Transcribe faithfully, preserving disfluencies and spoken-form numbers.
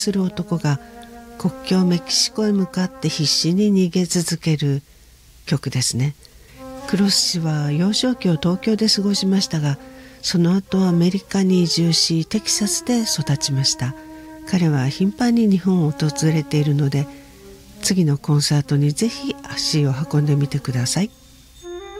する男が国境メキシコへ向かって必死に逃げ続ける曲ですね。クロス氏は幼少期を東京で過ごしましたが、その後アメリカに移住しテキサスで育ちました。彼は頻繁に日本を訪れているので、次のコンサートにぜひ足を運んでみてください。